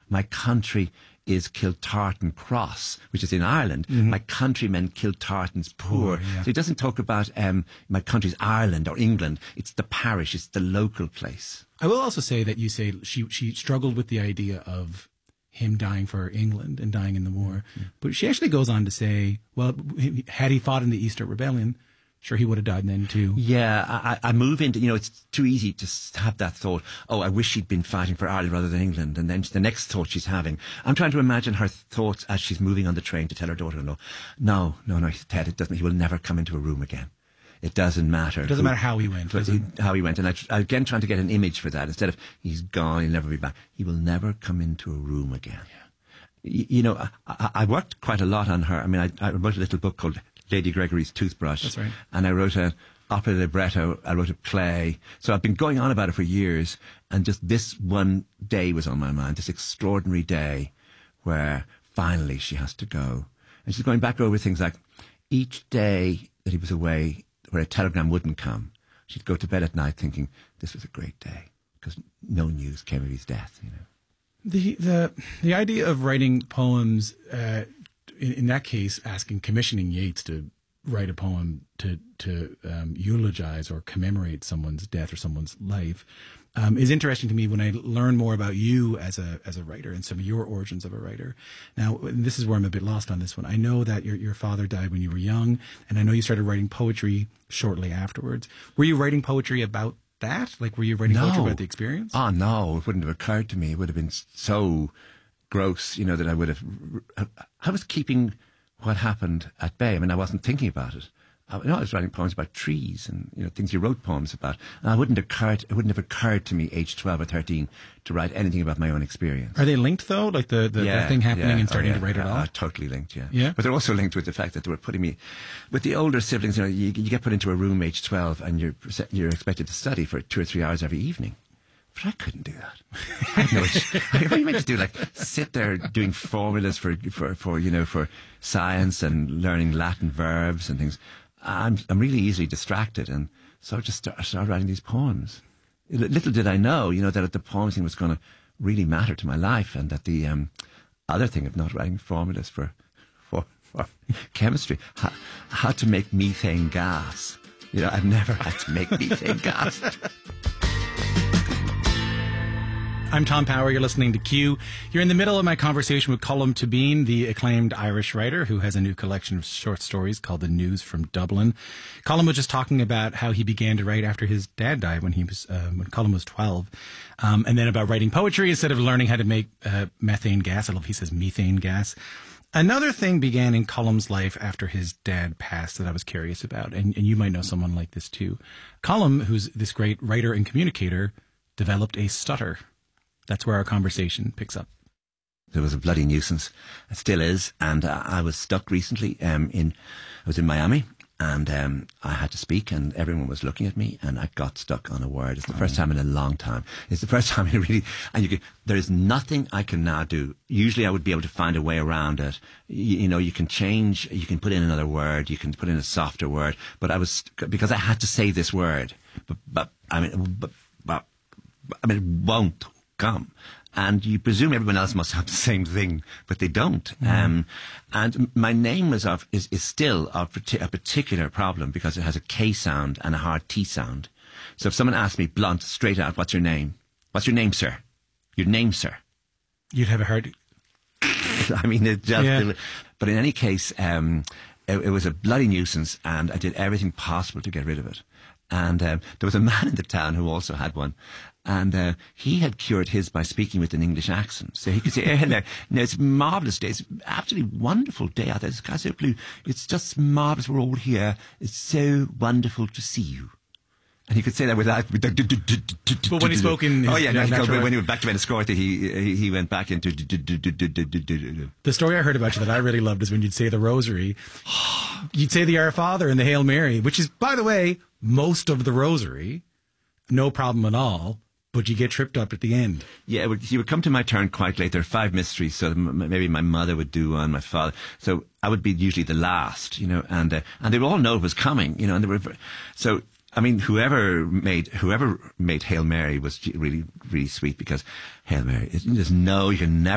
My country is Kiltartan Cross, which is in Ireland. My countrymen Kiltartan's poor. So he doesn't talk about my country's Ireland or England. It's the parish, it's the local place. I will also say that you say she struggled with the idea of him dying for England and dying in the war. But she actually goes on to say, well, had he fought in the Easter Rebellion, sure, he would have died then too. Yeah, I move into, it's too easy to have that thought, oh, I wish she'd been fighting for Ireland rather than England. And then the next thought she's having, I'm trying to imagine her thoughts as she's moving on the train to tell her daughter-in-law, no, Ted, it doesn't, he will never come into a room again. It doesn't matter. It doesn't matter how he went. How he went. And I again trying to get an image for that. Instead of he's gone, he'll never be back. He will never come into a room again. Yeah. I worked quite a lot on her. I mean, I wrote a little book called Lady Gregory's Toothbrush. That's right. And I wrote an opera libretto. I wrote a play. So I've been going on about it for years. And just this one day was on my mind, this extraordinary day where finally she has to go. And she's going back over things like each day that he was away, where a telegram wouldn't come, she'd go to bed at night thinking this was a great day because no news came of his death. The idea of writing poems, in that case, commissioning Yeats to write a poem to eulogize or commemorate someone's death or someone's life, is interesting to me when I learn more about you as a writer and some of your origins of a writer. Now, this is where I'm a bit lost on this one. I know that your father died when you were young, and I know you started writing poetry shortly afterwards. Were you writing poetry about that? Like, were you writing poetry about the experience? Oh, no, it wouldn't have occurred to me. It would have been so gross, that I would have... I was keeping what happened at bay. I mean, I wasn't thinking about it. I was writing poems about trees and, things you wrote poems about. And it wouldn't have occurred to me, age 12 or 13, to write anything about my own experience. Are they linked, though? Like the thing happening and starting to write it off? Totally linked, yeah. Yeah? But they're also linked with the fact that they were putting me... With the older siblings, you get put into a room age 12 and you're expected to study for 2 or 3 hours every evening. But I couldn't do that. I had no what are you meant to do? Like sit there doing formulas for science and learning Latin verbs and things. I'm really easily distracted, and so I just started writing these poems. Little did I know, that the poem thing was going to really matter to my life, and that the other thing of not writing formulas for chemistry, how to make methane gas. I've never had to make methane gas. I'm Tom Power. You're listening to Q. You're in the middle of my conversation with Colm Tóibín, the acclaimed Irish writer who has a new collection of short stories called The News from Dublin. Colm was just talking about how he began to write after his dad died when Colm was 12, and then about writing poetry instead of learning how to make methane gas. I love he says methane gas. Another thing began in Colm's life after his dad passed that I was curious about, and you might know someone like this too. Colm, who's this great writer and communicator, developed a stutter. That's where our conversation picks up. It was a bloody nuisance. It still is. And I was stuck recently. I was in Miami, and I had to speak, and everyone was looking at me, and I got stuck on a word. It's the first time in a long time. It's the first time there is nothing I can now do. Usually I would be able to find a way around it. You can change, you can put in another word, you can put in a softer word. But because I had to say this word, but it won't come, and you presume everyone else must have the same thing, but they don't. And my name is still a particular problem because it has a K sound and a hard T sound. So if someone asks me blunt, straight out, "What's your name? What's your name, sir? Your name, sir?" You'd have a hard. I mean, but in any case, it was a bloody nuisance, and I did everything possible to get rid of it. And there was a man in the town who also had one. And he had cured his by speaking with an English accent. So he could say, "Hello, no, it's a marvellous day. It's an absolutely wonderful day out there. The sky's so blue. It's just marvellous. We're all here. It's so wonderful to see you." And he could say that without... But when he spoke in... when he went back to Enniscorthy, he went back into... The story I heard about you that I really loved is when you'd say the Rosary, you'd say the Our Father and the Hail Mary, which is, by the way, most of the Rosary, no problem at all, but you get tripped up at the end. Yeah, you would come to my turn quite late. There are 5 mysteries, so maybe my mother would do one, my father. So I would be usually the last, and they would all know it was coming, and they were... So... I mean, whoever made Hail Mary was really, really sweet, because Hail Mary, you can never